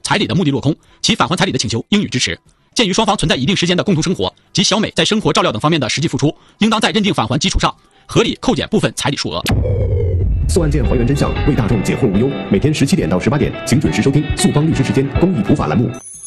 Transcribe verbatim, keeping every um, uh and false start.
彩礼的目的落空，其返还彩礼的请求应予支持。鉴于双方存在一定时间的共同生活及小美在生活照料等方面的实际付出，应当在认定返还基础上合理扣减部分彩礼数额。 诉案件还原真相，为大众解惑无忧。每天十七点到十八点，请准时收听素方律师时间公益普法栏目。